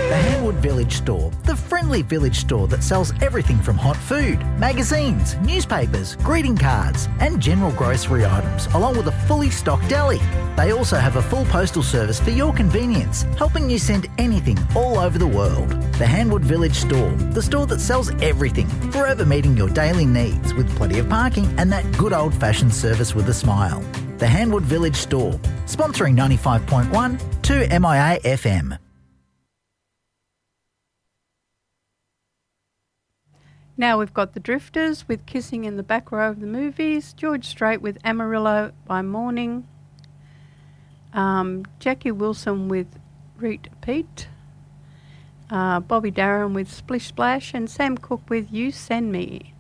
The Hanwood Village Store, the friendly village store that sells everything from hot food, magazines, newspapers, greeting cards and general grocery items, along with a fully stocked deli. They also have a full postal service for your convenience, helping you send anything all over the world. The Hanwood Village Store, the store that sells everything, forever meeting your daily needs with plenty of parking and that good old-fashioned service with a smile. The Hanwood Village Store, sponsoring 95.1 to MIA FM. Now we've got the Drifters with Kissing in the Back Row of the Movies, George Strait with Amarillo by Morning, Jackie Wilson with Reet Pete, Bobby Darin with Splish Splash, and Sam Cooke with You Send Me.